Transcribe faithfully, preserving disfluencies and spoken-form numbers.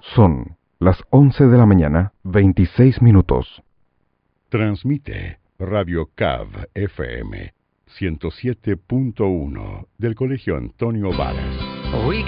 Son las once de la mañana, veintiséis minutos. Transmite Radio C A V F M ciento siete punto uno del Colegio Antonio Varas.